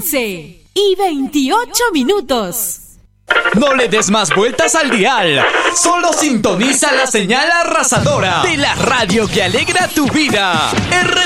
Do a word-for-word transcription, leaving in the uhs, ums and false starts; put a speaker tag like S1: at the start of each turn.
S1: once y veintiocho minutos.
S2: No le des más vueltas al dial. Solo sintoniza la señal arrasadora de la radio que alegra tu vida. R